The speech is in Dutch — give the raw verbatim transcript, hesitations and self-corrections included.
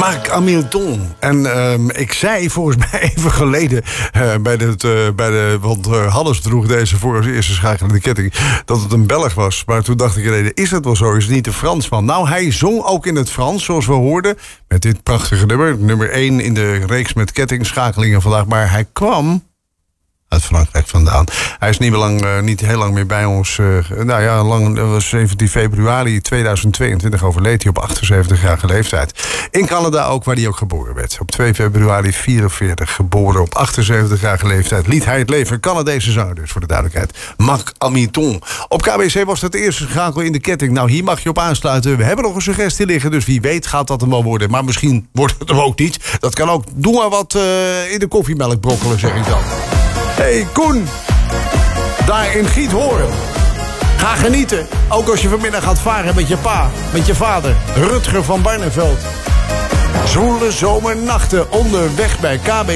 Marc Hamilton. En uh, ik zei volgens mij even geleden uh, bij, het, uh, bij de... Want uh, Hannes droeg deze voor als eerste schakel in de ketting, dat het een Belg was. Maar toen dacht ik ineens, is het wel zo? Is het niet een Fransman? Nou, hij zong ook in het Frans, zoals we hoorden, met dit prachtige nummer. Nummer één in de reeks met kettingschakelingen vandaag. Maar hij kwam uit Frankrijk vandaan. Hij is niet, meer lang, uh, niet heel lang meer bij ons. Uh, nou ja, lang, dat was zeventien februari tweeduizend tweeëntwintig overleed hij op achtenzeventigjarige leeftijd. In Canada ook, waar hij ook geboren werd. Op twee februari vierenveertig geboren. Op achtenzeventigjarige leeftijd liet hij het leven. Canadese zanger dus, voor de duidelijkheid. Marc Hamilton. Op K B C was dat de eerste schakel in de ketting. Nou, hier mag je op aansluiten. We hebben nog een suggestie liggen, dus wie weet gaat dat hem wel worden. Maar misschien wordt het hem ook niet. Dat kan ook. Doe maar wat uh, in de koffiemelk brokkelen, zeg ik dan. Hey Koen, daar in Giethoorn. Ga genieten, ook als je vanmiddag gaat varen met je pa, met je vader, Rutger van Barneveld. Zwoele zomernachten onderweg bij K B